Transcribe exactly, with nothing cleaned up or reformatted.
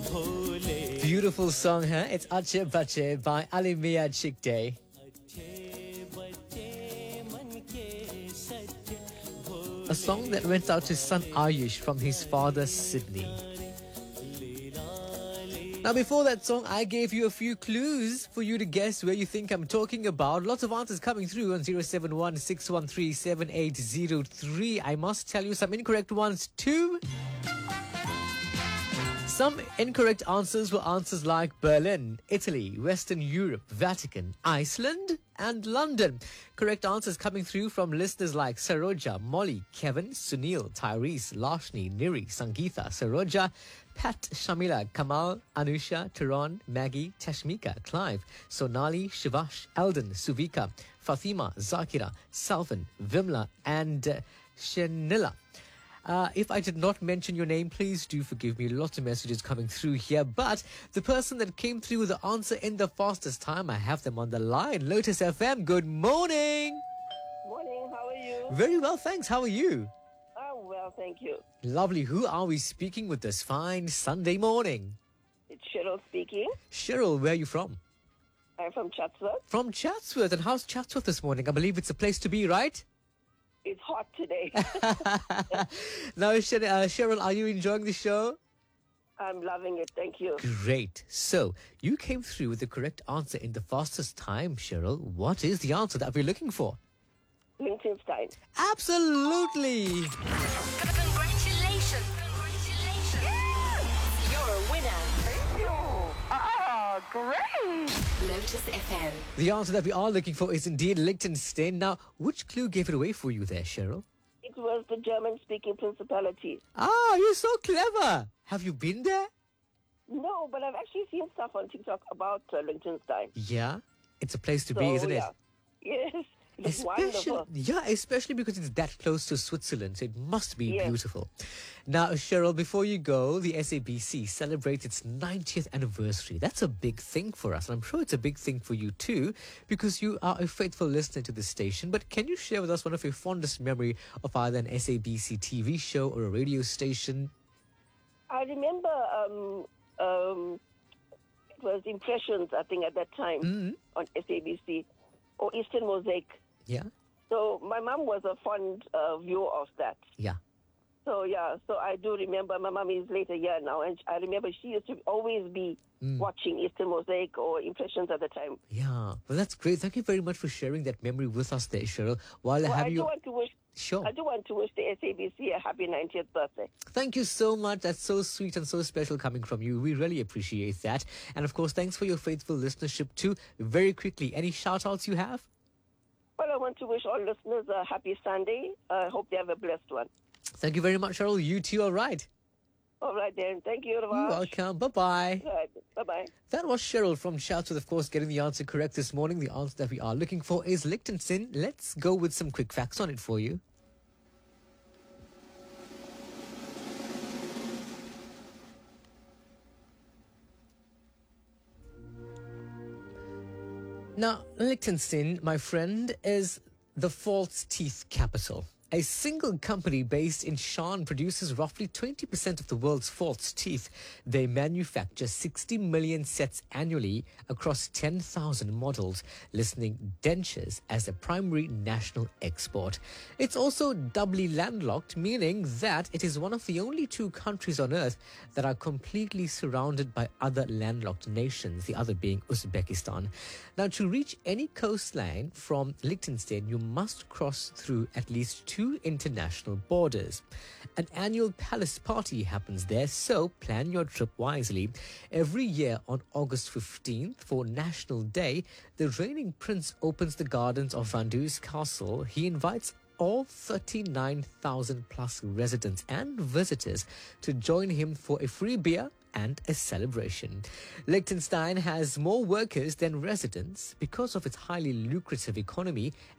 Beautiful song, huh? It's Ache Bache by Ali Mia Chikde. A song that went out to son Ayush from his father Sydney. Now, before that song, I gave you a few clues for you to guess where you think I'm talking about. Lots of answers coming through on zero seven one six one three seven eight zero three. I must tell you some incorrect ones too. Some incorrect answers were answers like Berlin, Italy, Western Europe, Vatican, Iceland, and London. Correct answers coming through from listeners like Saroja, Molly, Kevin, Sunil, Tyrese, Lashni, Niri, Sangeetha, Saroja, Pat, Shamila, Kamal, Anusha, Taron, Maggie, Tashmika, Clive, Sonali, Shivash, Eldon, Suvika, Fatima, Zakira, Salvan, Vimla, and uh, Shanila. Uh, if I did not mention your name, please do forgive me. Lots of messages coming through here. But the person that came through with the answer in the fastest time, I have them on the line. Lotus F M, good morning. Morning, how are you? Very well, thanks. How are you? I'm well, thank you. Lovely. Who are we speaking with this fine Sunday morning? It's Cheryl speaking. Cheryl, where are you from? I'm from Chatsworth. From Chatsworth. And how's Chatsworth this morning? I believe it's a place to be, right? It's hot today. Now, Cheryl, uh, Cheryl, are you enjoying the show? I'm loving it, thank you. Great. So, you came through with the correct answer in the fastest time, Cheryl. What is the answer that we're looking for? Liechtenstein. Absolutely. Congratulations. Congratulations. Yes! You're a winner. Thank you. Ah, great. Lotus F M. The answer that we are looking for is indeed Liechtenstein. Now, which clue gave it away for you there, Cheryl? It was the German-speaking principality. Ah, you're so clever. Have you been there? No, but I've actually seen stuff on TikTok about uh, Liechtenstein. Yeah. It's a place to So, be, isn't yeah. it? Yes. It's Especially, wonderful. yeah, especially because it's that close to Switzerland, so it must be Yes. beautiful. Now, Cheryl, before you go, the S A B C celebrates its ninetieth anniversary. That's a big thing for us, and I'm sure it's a big thing for you too, because you are a faithful listener to the station. But can you share with us one of your fondest memory of either an S A B C T V show or a radio station? I remember um, um, it was Impressions, I think, at that time Mm-hmm. on S A B C, or Eastern Mosaic. Yeah, So my mom was a fond uh, viewer of that. yeah. So, yeah, so I do remember, my mom is later here now, and I remember she used to always be Mm. watching Eastern Mosaic or Impressions at the time. Yeah, well, that's great. Thank you very much for sharing that memory with us there, Cheryl. While I Well, have I you... do want to wish, Sure. I do want to wish the S A B C a happy ninetieth birthday. Thank you so much. That's so sweet and so special coming from you. We really appreciate that. And of course, thanks for your faithful listenership too. Very quickly, any shout outs you have? Well, I want to wish all listeners a happy Sunday. I hope they have a blessed one. Thank you very much, Cheryl. You too, all right. All right, then. Thank you, You're Ravash. welcome. Bye-bye. All right, bye-bye. That was Cheryl from Chatsworth, of course, getting the answer correct this morning. The answer that we are looking for is Liechtenstein. Let's go with some quick facts on it for you. Now, Liechtenstein, my friend, is the false teeth capital. A single company based in Shan produces roughly twenty percent of the world's false teeth. They manufacture sixty million sets annually across ten thousand models, listing dentures as a primary national export. It's also doubly landlocked, meaning that it is one of the only two countries on earth that are completely surrounded by other landlocked nations, the other being Uzbekistan. Now, to reach any coastline from Liechtenstein, you must cross through at least two two international borders. An annual palace party happens there, so plan your trip wisely. Every year on August fifteenth, for National Day, the reigning prince opens the gardens of Vandu's castle. He invites all thirty-nine thousand plus residents and visitors to join him for a free beer and a celebration. Liechtenstein has more workers than residents because of its highly lucrative economy